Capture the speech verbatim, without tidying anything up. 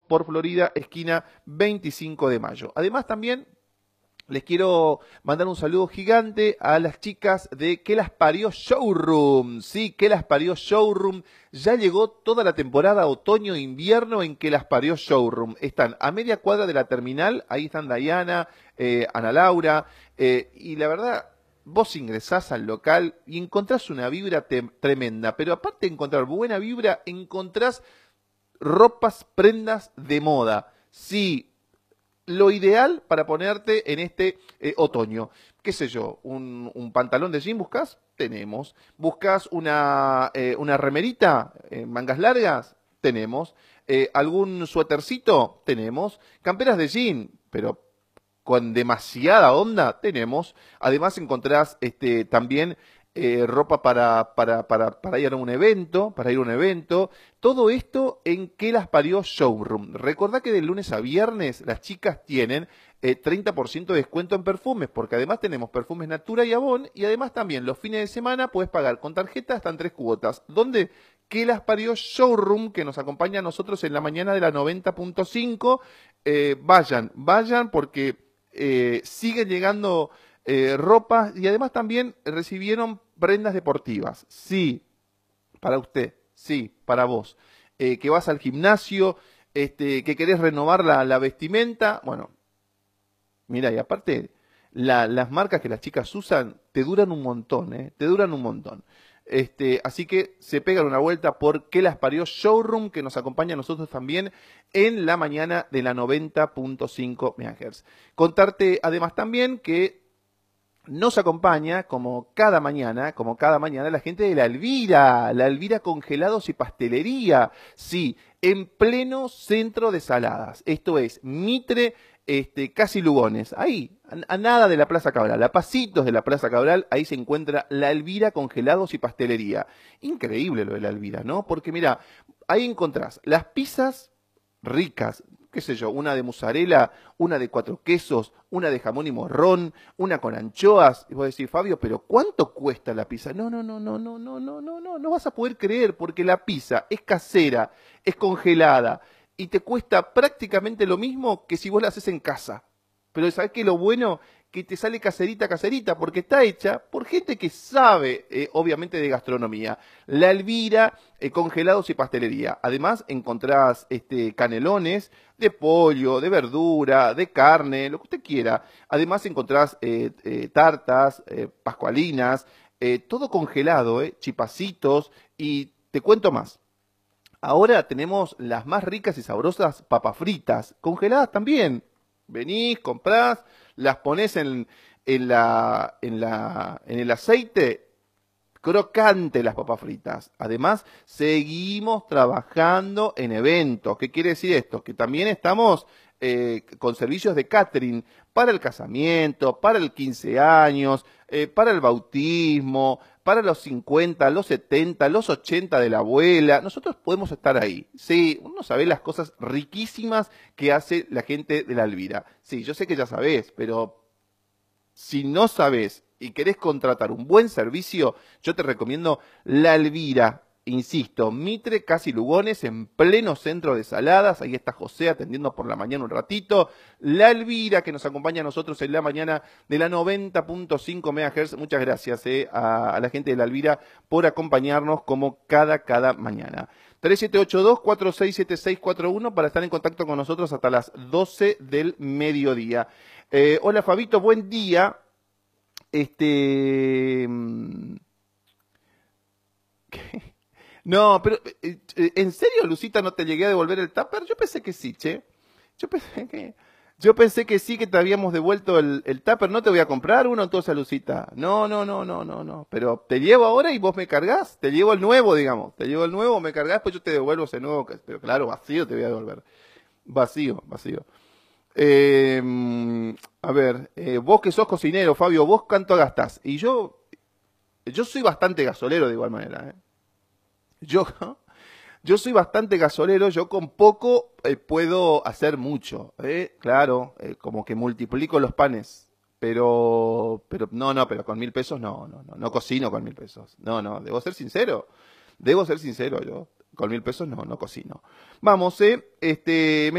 por Florida, esquina veinticinco de mayo. Además también les quiero mandar un saludo gigante a las chicas de Que Las Parió Showroom. Sí, Que Las Parió Showroom. Ya llegó toda la temporada otoño-invierno en Que Las Parió Showroom. Están a media cuadra de la terminal. Ahí están Dayana, eh, Ana Laura. Eh, y la verdad, vos ingresás al local y encontrás una vibra tremenda. Pero aparte de encontrar buena vibra, encontrás ropas, prendas de moda. Sí, lo ideal para ponerte en este eh, otoño. ¿Qué sé yo? Un, un pantalón de jean buscas, tenemos. ¿Buscas una, eh, una remerita, eh, mangas largas? Tenemos. Eh, ¿Algún suétercito? Tenemos. Camperas de jean, pero con demasiada onda, tenemos. Además encontrás este, también eh, ropa para, para, para, para ir a un evento, para ir a un evento. Todo esto en Que Las Parió Showroom. Recordá que de lunes a viernes las chicas tienen eh, treinta por ciento de descuento en perfumes, porque además tenemos perfumes Natura y Avon, y además también los fines de semana puedes pagar con tarjeta hasta en tres cuotas. ¿Dónde? Que Las Parió Showroom, que nos acompaña a nosotros en la mañana de la noventa punto cinco. Eh, vayan, vayan porque eh, siguen llegando eh, ropas y además también recibieron prendas deportivas. Sí, para usted, sí, para vos. Eh, que vas al gimnasio, este, que querés renovar la, la vestimenta. Bueno, mira, y aparte, la, las marcas que las chicas usan te duran un montón, ¿eh? Te duran un montón. Este, así que se pegan una vuelta por Que Las Parió Showroom, que nos acompaña a nosotros también en la mañana de la noventa punto cinco megahertz. Contarte además también que nos acompaña, como cada mañana, como cada mañana, la gente de la Elvira, la Elvira Congelados y Pastelería, sí, en pleno centro de Saladas, esto es, Mitre, este, casi Lugones, ahí, a, a nada de la Plaza Cabral, a pasitos de la Plaza Cabral, ahí se encuentra la Elvira Congelados y Pastelería. Increíble lo de la Elvira, ¿no? Porque mira, ahí encontrás las pizzas ricas, qué sé yo, una de mozzarella, una de cuatro quesos, una de jamón y morrón, una con anchoas. Y vos decís, Fabio, pero ¿cuánto cuesta la pizza? No, no, no, no, no, no, no, no, no, no vas a poder creer porque la pizza es casera, es congelada y te cuesta prácticamente lo mismo que si vos la haces en casa. Pero ¿sabés qué? Lo bueno que te sale caserita, caserita, porque está hecha por gente que sabe, eh, obviamente, de gastronomía. La Elvira, eh, congelados y pastelería. Además, encontrás este, canelones de pollo, de verdura, de carne, lo que usted quiera. Además, encontrás eh, eh, tartas, eh, pascualinas, eh, todo congelado, eh, chipacitos, y te cuento más. Ahora tenemos las más ricas y sabrosas papas fritas, congeladas también. Venís, comprás, las ponés en, en, la, en, la, en el aceite, crocante las papas fritas. Además, seguimos trabajando en eventos. ¿Qué quiere decir esto? Que también estamos eh, con servicios de catering para el casamiento, para el quince años, eh, para el bautismo, para los cincuenta, los setenta, los ochenta de la abuela. Nosotros podemos estar ahí. Sí, uno sabe las cosas riquísimas que hace la gente de la Elvira. Sí, yo sé que ya sabés, pero si no sabés y querés contratar un buen servicio, yo te recomiendo la Elvira. Insisto, Mitre, casi Lugones, en pleno centro de Saladas. Ahí está José atendiendo por la mañana un ratito. La Elvira, que nos acompaña a nosotros en la mañana de la noventa punto cinco megahertz. Muchas gracias eh, a, a la gente de la Elvira por acompañarnos como cada, cada mañana. tres siete ocho dos, cuatro seis siete seis cuatro uno para estar en contacto con nosotros hasta las doce del mediodía. Eh, hola Fabito, buen día. Este... ¿Qué? No, pero eh, eh, ¿en serio, Lucita, no te llegué a devolver el tupper? Yo pensé que sí, che. Yo pensé que, yo pensé que sí, que te habíamos devuelto el, el tupper. No te voy a comprar uno entonces, Lucita. No, no, no, no, no, no. Pero te llevo ahora y vos me cargas. Te llevo el nuevo, digamos. Te llevo el nuevo, me cargas, pues yo te devuelvo ese nuevo. Pero claro, vacío te voy a devolver. Vacío, vacío. Eh, a ver, eh, vos que sos cocinero, Fabio, ¿vos cuánto gastás? Y yo, yo soy bastante gasolero de igual manera, ¿eh? Yo, yo soy bastante gasolero, yo con poco eh, puedo hacer mucho, ¿eh? Claro, eh, como que multiplico los panes, pero, pero no, no, pero con mil pesos no, no, no, no cocino con mil pesos, no, no, debo ser sincero, debo ser sincero yo, con mil pesos no, no cocino. Vamos, eh, este...